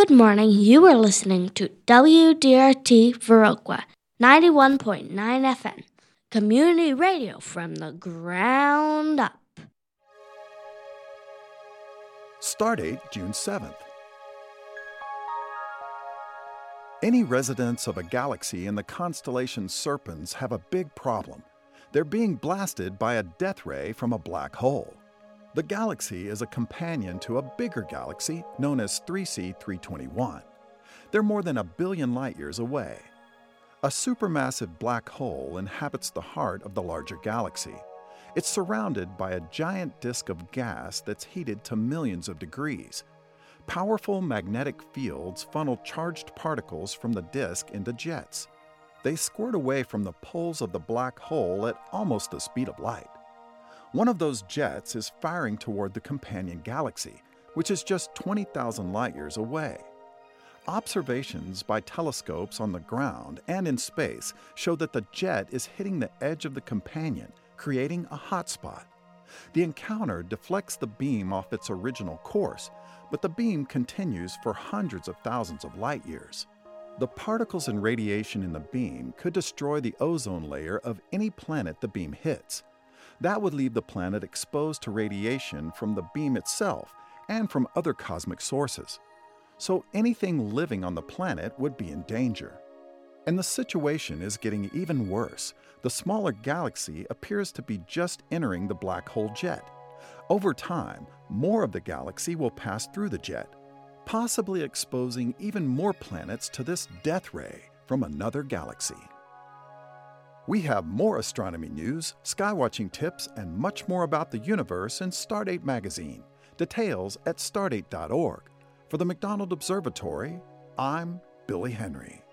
Good morning. You are listening to WDRT Viroqua 91.9 FM, community radio from the ground up. Stardate June 7th. Any residents of a galaxy in the constellation Serpens have a big problem. They're being blasted by a death ray from a black hole. The galaxy is a companion to a bigger galaxy known as 3C 321. They're more than 1 billion light-years away. A supermassive black hole inhabits the heart of the larger galaxy. It's surrounded by a giant disk of gas that's heated to millions of degrees. Powerful magnetic fields funnel charged particles from the disk into jets. They squirt away from the poles of the black hole at almost the speed of light. One of those jets is firing toward the companion galaxy, which is just 20,000 light-years away. Observations by telescopes on the ground and in space show that the jet is hitting the edge of the companion, creating a hotspot. The encounter deflects the beam off its original course, but the beam continues for hundreds of thousands of light-years. The particles and radiation in the beam could destroy the ozone layer of any planet the beam hits. That would leave the planet exposed to radiation from the beam itself and from other cosmic sources. So anything living on the planet would be in danger. And the situation is getting even worse. The smaller galaxy appears to be just entering the black hole jet. Over time, more of the galaxy will pass through the jet, possibly exposing even more planets to this death ray from another galaxy. We have more astronomy news, skywatching tips, and much more about the universe in Stardate magazine. Details at stardate.org. For the McDonald Observatory, I'm Billy Henry.